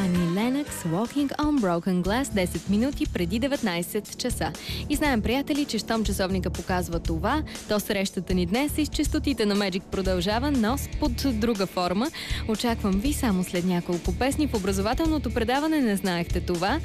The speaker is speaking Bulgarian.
Annie Lennox, Walking on Broken Glass, 10 минути преди 19 часа. И знаем, приятели, че щом часовника показва това, то срещата ни днес из честотите на Magic продължава, но под друга форма. Очаквам ви само след няколко песни. В образователното предаване не знаехте това.